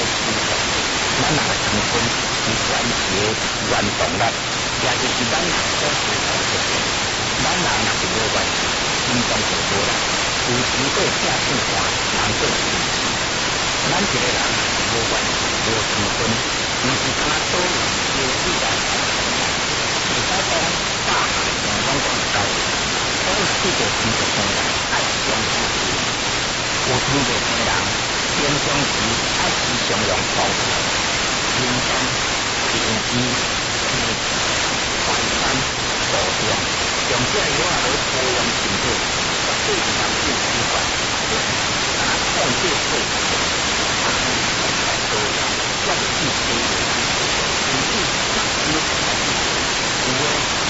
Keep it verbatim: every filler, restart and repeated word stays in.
支持，咱人的青春是团结原动力，也就是咱人所追求的。咱人若是无原则，心中就无力，有时过正正看，人过是是。咱一个人若是无原则、无青春，毋是敢若倒入烧水来烧水啦。袂使讲百项上拢讲会到位，所以这个天就生人爱相信自己。有天就生人平常时爱时常用方法，认真、认真、坚持、快餐、保重，用这药啊来保养身体，绝对是人性习惯，就是敢若控制体重，啊，来保养，我就是这个。甚至若是开始有诶。